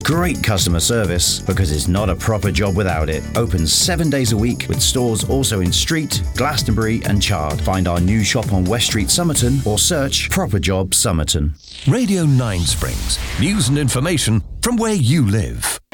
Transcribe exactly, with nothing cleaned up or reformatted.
great customer service, because it's not a proper job without it. Open seven days a week, with stores also in Street, Glastonbury and Chard. Find our new shop on West Street, Somerton, or search Proper Job Somerton. Radio Nine Springs. News and information from where you live.